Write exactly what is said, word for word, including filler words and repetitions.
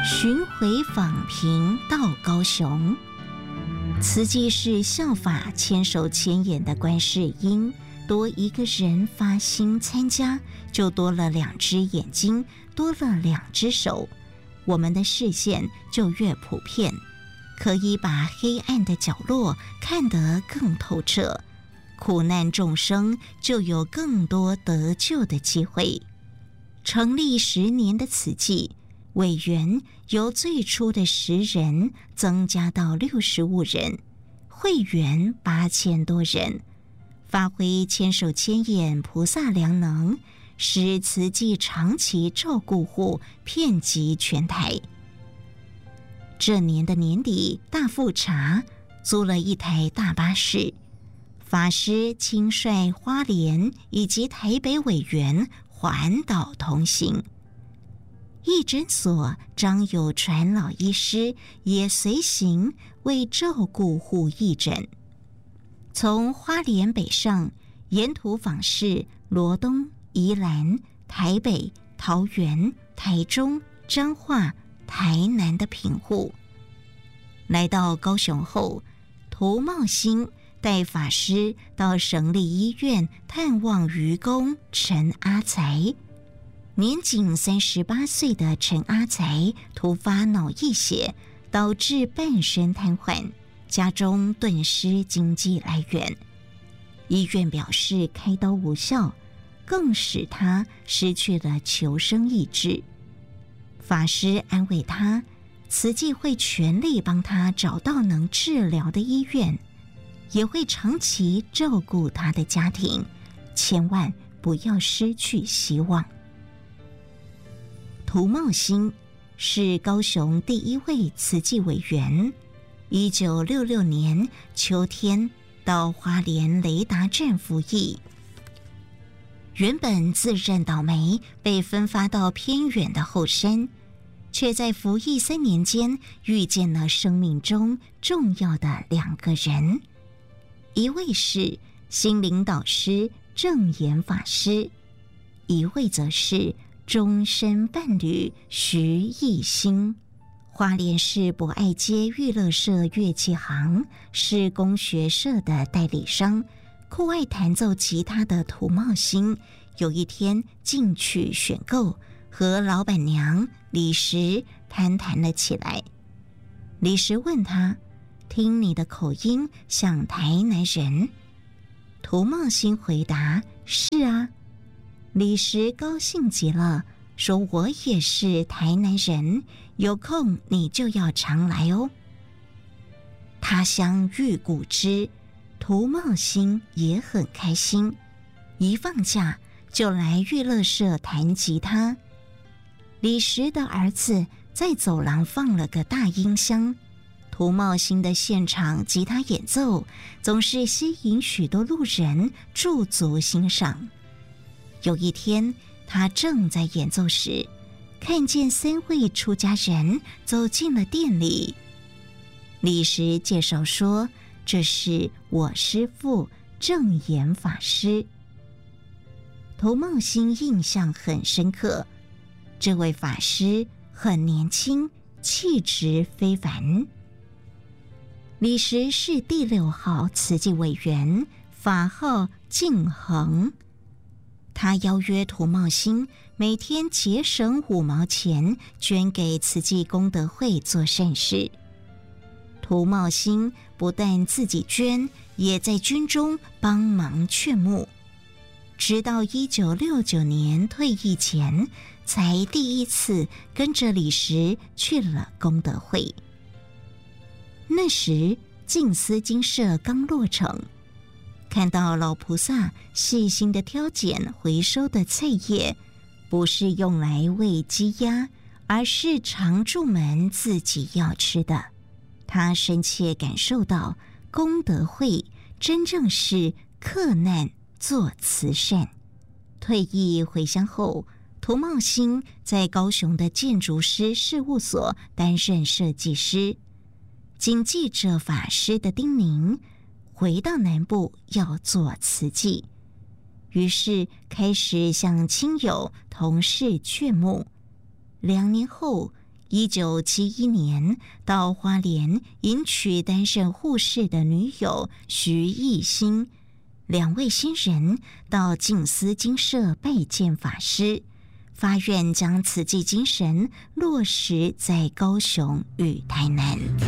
巡回访贫到高雄。慈济是效法千手千眼的观世音，多一个人发心参加，就多了两只眼睛，多了两只手，我们的视线就越普遍，可以把黑暗的角落看得更透彻，苦难众生就有更多得救的机会。成立十年的慈济，委员由最初的十人增加到六十五人，会员八千多人，发挥千手千眼菩萨良能，使慈济长期照顾户遍及全台。这年的年底，大富察租了一台大巴士，法师亲率花莲以及台北委员环岛同行。义诊所张有传老医师也随行，为照顾户义诊。从花莲北上，沿途访视罗东、宜兰、台北、桃园、台中、彰化、台南的贫户。来到高雄后，涂茂兴带法师到省立医院探望渔工陈阿才。年仅三十八岁的陈阿才突发脑溢血，导致半身瘫痪，家中顿失经济来源。医院表示开刀无效，更使他失去了求生意志。法师安慰他，慈济会全力帮他找到能治疗的医院，也会长期照顾他的家庭，千万不要失去希望。涂茂兴是高雄第一位慈济委员，一九六六年秋天到花莲雷达站服役。原本自认倒霉，被分发到偏远的后山，却在服役三年间遇见了生命中重要的两个人，一位是心灵导师正言法师，一位则是终身伴侣徐艺兴。花莲市博爱街娱乐社乐器行是工学社的代理商，酷爱弹奏吉他的涂茂兴有一天进去选购，和老板娘李石攀谈了起来。李石问他，听你的口音像台南人。涂茂兴回答，是啊。李石高兴极了，说我也是台南人，有空你就要常来哦。他乡遇故知，涂茂兴也很开心，一放假就来娱乐社弹吉他。李石的儿子在走廊放了个大音箱，涂茂兴的现场吉他演奏总是吸引许多路人驻足欣赏。有一天，他正在演奏时，看见三位出家人走进了店里。李石介绍说，这是我师父正言法师。涂茂兴印象很深刻，这位法师很年轻，气质非凡。李石是第六号慈济委员，法号净恒。他邀约涂茂兴每天节省五毛钱捐给慈济功德会做善事。涂茂兴不但自己捐，也在军中帮忙劝募，直到一九六九年退役前，才第一次跟着李石去了功德会。那时净思精舍刚落成，看到老菩萨细心的挑拣回收的菜叶，不是用来喂鸡鸭，而是常住们自己要吃的。他深切感受到功德会真正是克难做慈善。退役回乡后，涂茂兴在高雄的建筑师事务所担任设计师，谨记着法师的叮咛，回到南部要做慈济，于是开始向亲友同事劝募。两年后， 一九七一年到花莲迎娶担任护士的女友徐艺兴，两位新人到静思精舍拜见法师，发愿将慈济精神落实在高雄与台南。